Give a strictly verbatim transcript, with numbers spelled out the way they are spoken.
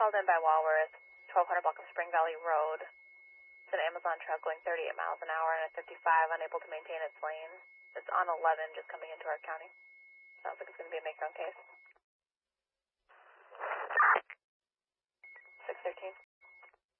called in by Walworth, twelve hundred block of Spring Valley Road. It's an Amazon truck going thirty-eight miles an hour and at fifty-five, unable to maintain its lane. It's on eleven, just coming into our county. Sounds like it's going to be a make-your-own case.